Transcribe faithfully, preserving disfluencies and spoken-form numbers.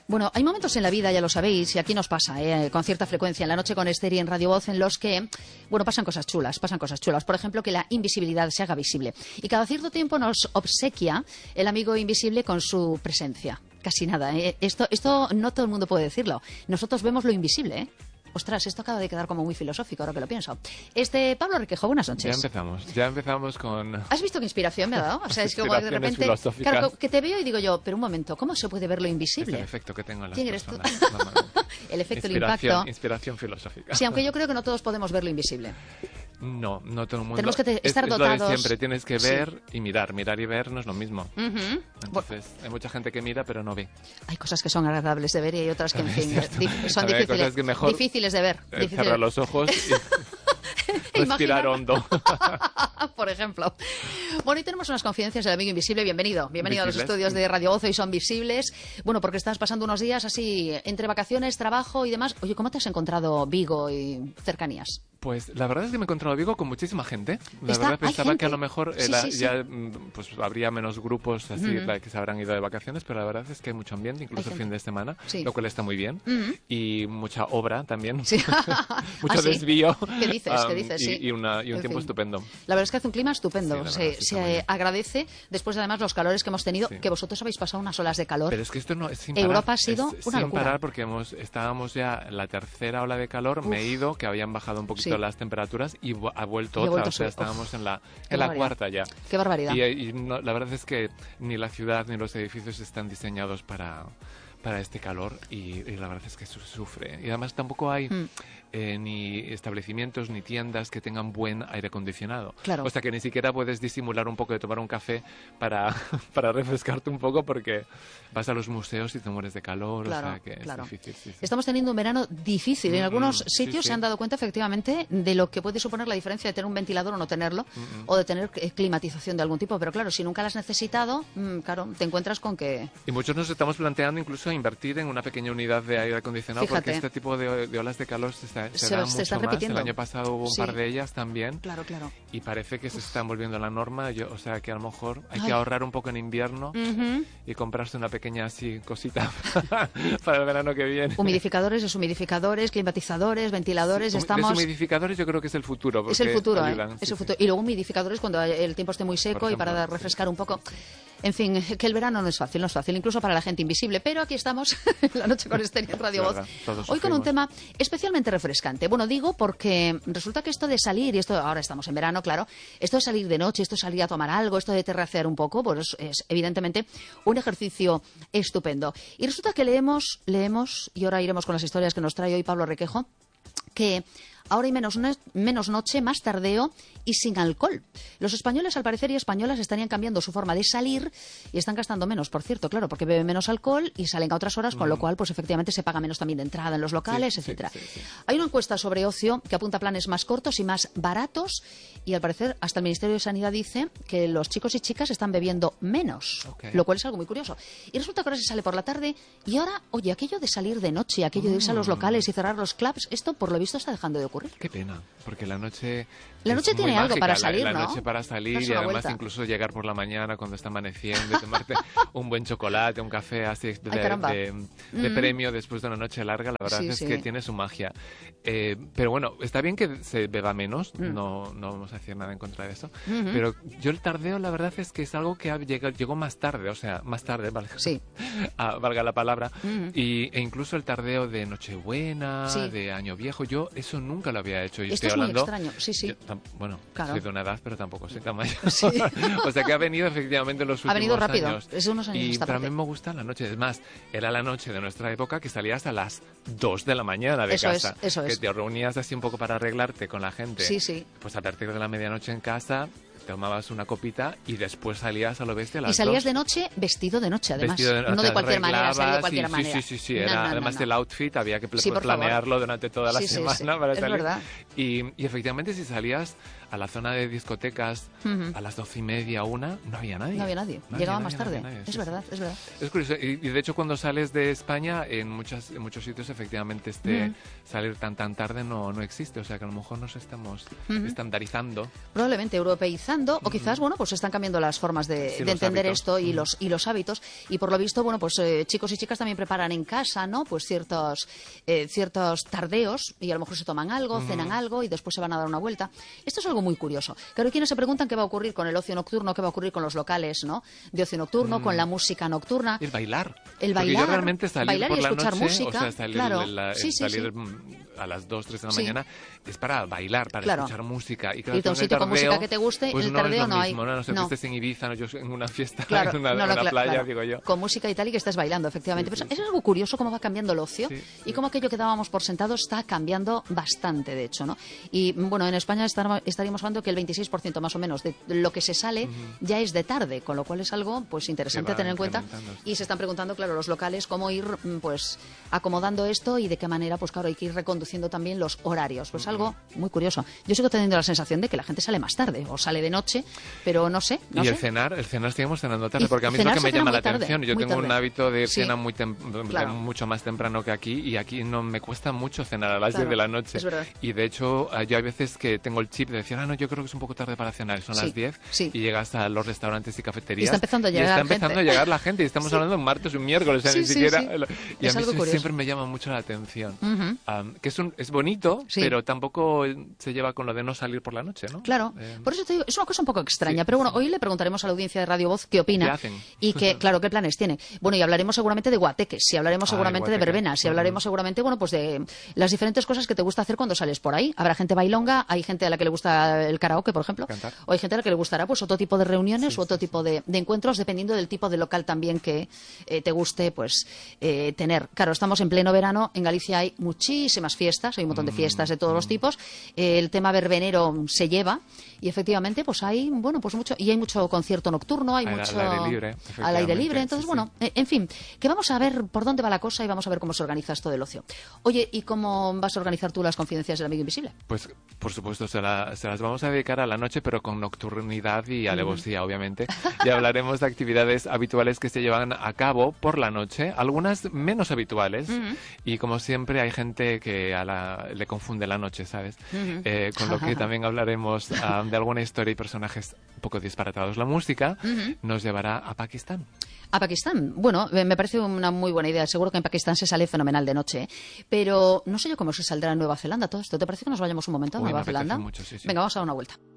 Bueno, hay momentos en la vida, ya lo sabéis, y aquí nos pasa, ¿eh? Con cierta frecuencia en La Noche con Esther y en Radio Voz, en los que, bueno, pasan cosas chulas, pasan cosas chulas. Por ejemplo, que la invisibilidad se haga visible. Y cada cierto tiempo nos obsequia el amigo invisible con su presencia. Casi nada, ¿eh? Esto, esto no todo el mundo puede decirlo. Nosotros vemos lo invisible, ¿eh? Ostras, esto acaba de quedar como muy filosófico ahora que lo pienso. Este, Pablo Requejo, buenas noches. Ya empezamos, ya empezamos con... ¿Has visto qué inspiración me ha dado? O sea, es que como de repente... Claro, que te veo y digo yo, pero un momento, ¿cómo se puede ver lo invisible? Es el efecto que tengo en las ¿Quién eres personas, tú? El efecto, el impacto. Inspiración filosófica. Sí, aunque yo creo que no todos podemos ver lo invisible. No, no todo el mundo. Tenemos que te, estar es, dotados. Es lo de siempre, tienes que ver sí. y mirar. Mirar y ver no es lo mismo. Uh-huh. Entonces, bueno, hay mucha gente que mira pero no ve. Hay cosas que son agradables de ver y hay otras que, en fin, dif- son difíciles, que mejor difíciles de ver. Eh, difíciles. Cerrar los ojos y respirar hondo. Por ejemplo. Bueno, y tenemos unas confidencias del amigo invisible. Bienvenido. Bienvenido ¿Visibles? A los estudios de Radio Voz. Hoy son visibles. Bueno, porque estás pasando unos días así entre vacaciones, trabajo y demás. Oye, ¿cómo te has encontrado Vigo y cercanías? Pues la verdad es que me he encontrado Vigo con muchísima gente. La ¿Está? verdad pensaba gente? que a lo mejor sí, era, sí, sí. ya pues habría menos grupos así uh-huh. que se habrán ido de vacaciones, pero la verdad es que hay mucho ambiente, incluso el fin de semana, sí. lo cual está muy bien. Uh-huh. Y mucha obra también. Sí. Mucho ¿Ah, sí? desvío. ¿Qué dices? Um, ¿Qué dices? Y, Sí. y, una, y un en tiempo fin. estupendo. La verdad es que hace un clima estupendo. Sí, se sí, se agradece, después de además los calores que hemos tenido, sí. que vosotros habéis pasado unas olas de calor. Pero es que esto no es sin parar. Europa ha sido es, una sin locura. parar porque hemos, estábamos ya en la tercera ola de calor. Uf. Me he ido, que habían bajado un poquito sí. las temperaturas y ha vuelto y otra. vuelto o sea, uf. estábamos en la, en la cuarta ya. Qué barbaridad. Y, y no, la verdad es que ni la ciudad ni los edificios están diseñados para... para este calor y, y la verdad es que su sufre. Y además tampoco hay mm. eh, ni establecimientos ni tiendas que tengan buen aire acondicionado. Claro. O sea que ni siquiera puedes disimular un poco de tomar un café para, para refrescarte un poco porque vas a los museos y te mueres de calor. Claro, o sea que claro. es difícil. Sí, sí. Estamos teniendo un verano difícil. En algunos mm, sitios sí, sí. se han dado cuenta efectivamente de lo que puede suponer la diferencia de tener un ventilador o no tenerlo, mm, o de tener climatización de algún tipo. Pero claro, si nunca la has necesitado, mmm, claro, te encuentras con que... Y muchos nos estamos planteando incluso invertir en una pequeña unidad de aire acondicionado. Fíjate. Porque este tipo de, de olas de calor se, está, se, se, da se mucho están más. repitiendo. El año pasado hubo un sí. par de ellas también. Claro, claro. Y parece que se están volviendo la norma. Yo, o sea que a lo mejor hay Ay. que ahorrar un poco en invierno uh-huh. y comprarse una pequeña así cosita para el verano que viene. Humidificadores, deshumidificadores, climatizadores, ventiladores. Sí, estamos... Deshumidificadores yo creo que es el futuro. Es el futuro, ayudan, ¿eh? sí, es el sí. futuro. Y luego humidificadores cuando el tiempo esté muy seco ejemplo, y para refrescar sí. un poco. En fin, que el verano no es fácil, no es fácil, incluso para la gente invisible. Pero aquí estamos, en La Noche con Esther en Radio Voz. Hoy con un tema especialmente refrescante. Bueno, digo porque resulta que esto de salir, y esto ahora estamos en verano, claro, esto de salir de noche, esto de salir a tomar algo, esto de terracear un poco, pues es evidentemente un ejercicio estupendo. Y resulta que leemos, leemos, y ahora iremos con las historias que nos trae hoy Pablo Requejo, que ahora hay menos, no- menos noche, más tardeo y sin alcohol. Los españoles, al parecer, y españolas estarían cambiando su forma de salir y están gastando menos, por cierto, claro, porque beben menos alcohol y salen a otras horas, con Mm. lo cual, pues efectivamente, se paga menos también de entrada en los locales, Sí, sí, etcétera. sí, sí. Hay una encuesta sobre ocio que apunta a planes más cortos y más baratos y, al parecer, hasta el Ministerio de Sanidad dice que los chicos y chicas están bebiendo menos, Ok. lo cual es algo muy curioso. Y resulta que ahora se sale por la tarde y ahora, oye, aquello de salir de noche, aquello de irse a los locales y cerrar los clubs, esto, por lo visto, está dejando de ocurrir. Qué pena, porque la noche... La es noche muy tiene algo mágica, para la- salir, la, ¿no? noche para salir Darse y una además vuelta. incluso llegar por la mañana cuando está amaneciendo y tomarte un buen chocolate, un café así de, Ay, caramba. de, de Mm. premio después de una noche larga, la verdad Sí, es sí. que tiene su magia. Eh, pero bueno, está bien que se beba menos, Mm. no, no vamos a decir nada en contra de eso, Ujú. pero yo el tardeo la verdad es que es algo que ha llegado, llegó más tarde, o sea, más tarde, vale, Sí. ah, valga la palabra, Ujú. y, e incluso el tardeo de Nochebuena, Sí. de Año Viejo, yo eso nunca lo había hecho. Y Esto estoy es muy hablando, extraño, sí, sí. yo tam- bueno, Claro. soy de una edad, pero tampoco soy tan mayor. Sí. O sea que ha venido efectivamente en los últimos Ha venido rápido, años. es de unos años Y esta también parte. me gusta la noche. Es más, era la noche de nuestra época que salías a las dos de la mañana de Eso es, casa. eso que es. te reunías así un poco para arreglarte con la gente. Sí, sí. Pues a partir de la medianoche en casa tomabas una copita y después salías a lo bestia a las Y salías dos. de noche vestido de noche, además. Vestido de- no te de cualquier manera, salía de arreglabas cualquier y- manera. Sí, sí, sí, sí. No, Era, no, no, además no. el outfit había que pl- Sí, por favor. planearlo durante toda la Sí, sí, semana sí. para Es salir. verdad. Y, y efectivamente si salías a la zona de discotecas, uh-huh. a las doce y media, una, no había nadie. No había nadie, nadie llegaba nadie, más tarde. Nadie, nadie. Es sí, verdad, sí. es verdad. Es curioso, y, y de hecho cuando sales de España, en, muchas, en muchos sitios efectivamente este uh-huh. salir tan tan tarde no, no existe, o sea que a lo mejor nos estamos uh-huh. estandarizando. Probablemente europeizando, uh-huh. o quizás, bueno, pues están cambiando las formas de, sí, de entender hábitos. esto y, uh-huh. los, y los hábitos, y por lo visto, bueno, pues eh, chicos y chicas también preparan en casa, ¿no? Pues ciertos, eh, ciertos tardeos, y a lo mejor se toman algo, uh-huh. cenan algo, y después se van a dar una vuelta. Esto es algo muy curioso. Claro, hay quienes se preguntan qué va a ocurrir con el ocio nocturno, qué va a ocurrir con los locales, ¿no? De ocio nocturno, uh-huh. con la música nocturna. El bailar. El bailar. Porque yo realmente salir bailar por y la escuchar noche, música, o sea, salir, claro. la, sí, sí, salir sí. a las dos, tres de la sí. mañana, es para bailar, para claro. escuchar música. Y claro, irte a un sitio con música que te guste, pues el no tardeo es lo no mismo, hay. No, no sé, no. que estés en Ibiza, no, yo en una fiesta, claro, en una, no, no, una cl- playa, claro. digo yo. Con música y tal, y que estés bailando, efectivamente. Sí, sí, Pero sí. Es algo curioso cómo va cambiando el ocio sí, y cómo aquello que dábamos por sentado está cambiando bastante, de hecho, ¿no? Y bueno, en España estar, estaríamos hablando que el veintiséis por ciento más o menos de lo que se sale uh-huh. ya es de tarde, con lo cual es algo pues interesante a tener en cuenta. Y se están preguntando, claro, los locales cómo ir pues acomodando esto y de qué manera, pues claro, hay que ir reconduciendo también los horarios. Pues uh-huh. algo muy curioso. Yo sigo teniendo la sensación de que la gente sale más tarde o sale de noche, pero no sé. No y sé. el cenar, el cenar seguimos cenando tarde, y porque a mí es lo que me llama la tarde, atención. Yo tengo tarde. un hábito de sí. cena muy tem- claro. mucho más temprano que aquí, y aquí no me cuesta mucho cenar a las claro. diez de la noche. Es verdad. Y de hecho, yo hay veces que tengo el chip de decir, ah, no, yo creo que es un poco tarde para cenar, son sí. las diez, sí. y llegas a los restaurantes y cafeterías. Y está empezando a llegar, y está empezando gente. a llegar la gente, y estamos sí. hablando un martes, un miércoles, o sea, sí, ni sí, siquiera. Sí. Y es a mí algo siempre me llama mucho la atención. Uh-huh. Um, que es, un, es bonito, sí. pero tampoco se lleva con lo de no salir por la noche, ¿no? Claro, eh, por eso te digo, es una cosa un poco extraña, sí, pero bueno, sí. hoy le preguntaremos a la audiencia de Radio Voz qué opina. ¿Qué hacen? Y que, claro, qué planes tiene. Bueno, y hablaremos seguramente de guateques, y hablaremos seguramente Ay, de verbenas, y hablaremos uh-huh. seguramente, bueno, pues de las diferentes cosas que te gusta hacer cuando sales por ahí. Habrá gente bailonga, hay gente a la que le gusta el karaoke, por ejemplo, Cantar. O hay gente a la que le gustará pues otro tipo de reuniones sí, o otro sí, tipo de, de encuentros, dependiendo del tipo de local también que eh, te guste pues eh, tener. Claro, estamos en pleno verano, en Galicia hay muchísimas fiestas, hay un montón de fiestas de todos mm. los tipos, eh, el tema verbenero se lleva y efectivamente pues hay, bueno, pues mucho, y hay mucho concierto nocturno, hay al, mucho al aire libre, al aire libre, entonces sí, bueno, sí. en fin, que vamos a ver por dónde va la cosa y vamos a ver cómo se organiza esto del ocio. Oye, ¿y cómo vas a organizar tú las confidencias del amigo invisible? Pues, por supuesto, se, la, se las vamos a dedicar a la noche, pero con nocturnidad y alevosía, mm. obviamente. Y hablaremos de actividades habituales que se llevan a cabo por la noche, algunas menos habituales, mm. y como siempre hay gente que a la, le confunde la noche, ¿sabes? Mm. Eh, con lo que también hablaremos um, de alguna historia y personajes un poco disparatados. La música mm-hmm. nos llevará a Pakistán. A Pakistán. Bueno, me parece una muy buena idea. Seguro que en Pakistán se sale fenomenal de noche, ¿eh? Pero no sé yo cómo se saldrá en Nueva Zelanda todo esto. ¿Te parece que nos vayamos un momento a Uy, Nueva me Zelanda? Mucho, sí, sí. Venga, vamos a dar una vuelta.